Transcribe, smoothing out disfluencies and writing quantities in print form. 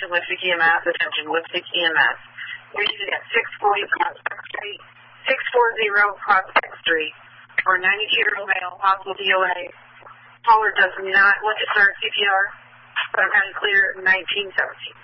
attention Lipstick EMS, attention Lipstick EMS. We're using at 640 Prospect Street, 640 Prospect Street, for a 92-year-old male, possible DOA. Caller does not want to start CPR, but I'm kind of clear 1917.